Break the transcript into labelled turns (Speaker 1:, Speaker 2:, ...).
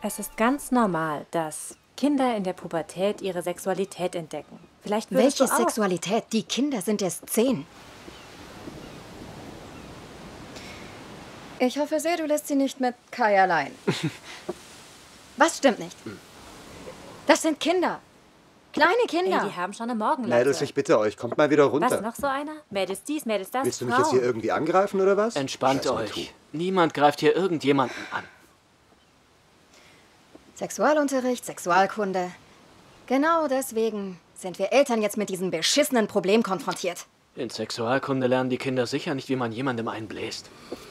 Speaker 1: Es ist ganz normal, dass Kinder in der Pubertät ihre Sexualität entdecken. Vielleicht würdest
Speaker 2: Welche
Speaker 1: du auch...
Speaker 2: Sexualität? Die Kinder sind erst 10. Ich hoffe sehr, du lässt sie nicht mit Kai allein. Was stimmt nicht? Das sind Kinder. Kleine Kinder.
Speaker 1: Ey, die haben schon eine Morgenlatte.
Speaker 3: Mädels, ich bitte euch, kommt mal wieder runter.
Speaker 1: Was, noch so einer? Mädels dies, Mädels das,
Speaker 3: Willst du mich jetzt hier irgendwie angreifen, oder was?
Speaker 4: Entspannt
Speaker 3: Scheiß
Speaker 4: euch. Niemand greift hier irgendjemanden an.
Speaker 2: Sexualunterricht, Sexualkunde. Genau deswegen sind wir Eltern jetzt mit diesem beschissenen Problem konfrontiert.
Speaker 4: In Sexualkunde lernen die Kinder sicher nicht, wie man jemandem einbläst.